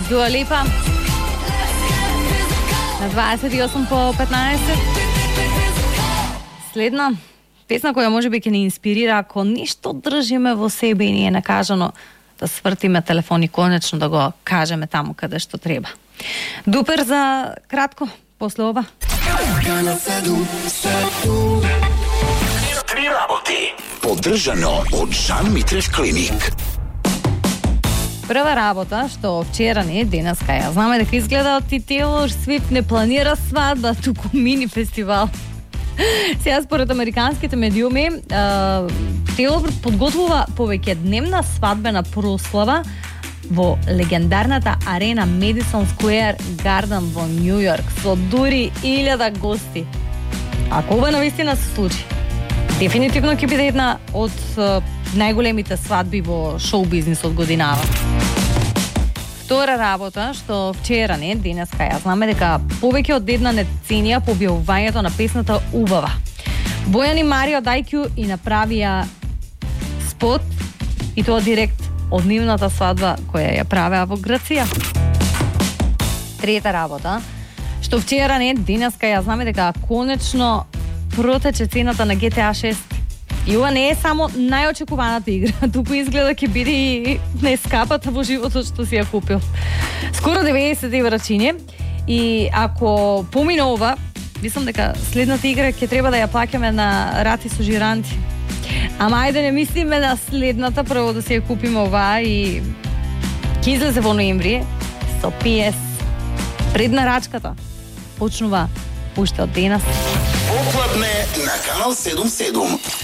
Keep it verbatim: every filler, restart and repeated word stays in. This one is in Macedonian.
Дуа Липа. На дваесет и осум по петнаесет. Следна песна која може би ќе ни инспирира ако ништо држиме во себе и ни е накажано да свртиме телефон и конечно да го кажеме таму каде што треба. Дупер за кратко после ова. Три работи. Поддржано од Жан Митрев клиник. Прва работа што вчера не, денеска ја знаме дека изгледа од Тейлор Свифт не планира свадба, туку мини фестивал. Сега според американските медиуми, Тейлор подготвува повеќедневна свадбена прослава во легендарната арена Madison Square Garden во Нью Йорк со дури илјада гости. Ако ова навистина се случи, дефинитивно ќе биде една од најголемите свадби во шоу бизнисот годинава. Втора работа што вчера не, денеска ја знаме дека повеќе од една не ценија по објавувањето на песната Убава. Бојан и Марио Дајкју и направија спот и тоа директ од нивната свадба која ја правеа во Грција. Трета работа што вчера не, денеска ја знаме дека конечно протече цената на Джи Ти Ей шест. И ова не е само најочекуваната игра, туку изгледа ќе биде и најскапата во животот што си ја купил. Скоро деветдесет евра чине и ако помине ова, мислам дека следната игра ќе треба да ја плаќаме на рати со жиранти. Ама ајде не мислиме на следната, прво да си ја купиме ова и ќе излезе во ноември со Пи Ес. Преднарачката почнува уште од денес. Попладне на Канал седум седум.